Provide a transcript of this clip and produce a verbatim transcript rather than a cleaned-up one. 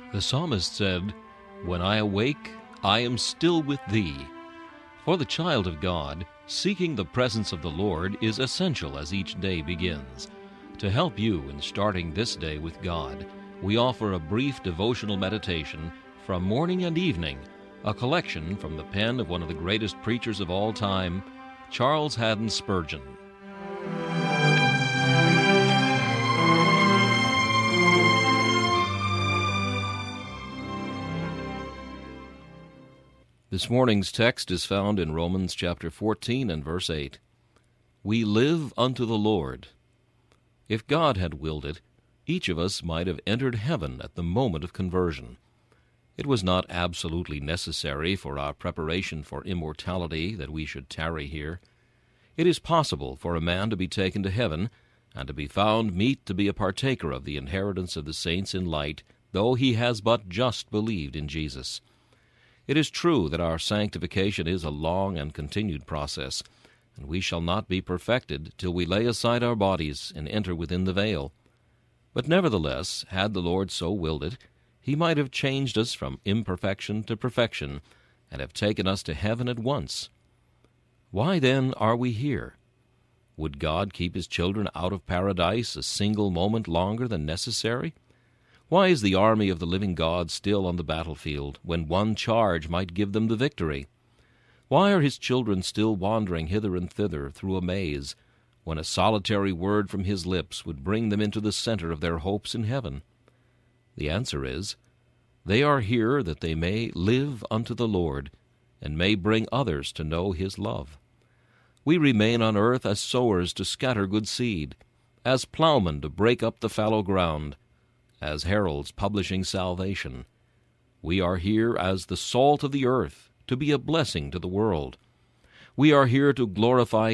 The psalmist said, "When I awake, I am still with thee." For the child of God, seeking the presence of the Lord is essential as each day begins. To help you in starting this day with God, we offer a brief devotional meditation from morning and evening, a collection from the pen of one of the greatest preachers of all time, Charles Haddon Spurgeon. This morning's text is found in Romans chapter fourteen and verse eight. We live unto the Lord. If God had willed it, each of us might have entered heaven at the moment of conversion. It was not absolutely necessary for our preparation for immortality that we should tarry here. It is possible for a man to be taken to heaven, and to be found meet to be a partaker of the inheritance of the saints in light, though he has but just believed in Jesus. It is true that our sanctification is a long and continued process, and we shall not be perfected till we lay aside our bodies and enter within the veil. But nevertheless, had the Lord so willed it, he might have changed us from imperfection to perfection, and have taken us to heaven at once. Why then are we here? Would God keep his children out of paradise a single moment longer than necessary? Why is the army of the living God still on the battlefield, when one charge might give them the victory? Why are his children still wandering hither and thither through a maze, when a solitary word from his lips would bring them into the center of their hopes in heaven? The answer is, they are here that they may live unto the Lord, and may bring others to know his love. We remain on earth as sowers to scatter good seed, as plowmen to break up the fallow ground, as heralds publishing salvation. We are here as the salt of the earth, to be a blessing to the world. We are here to glorify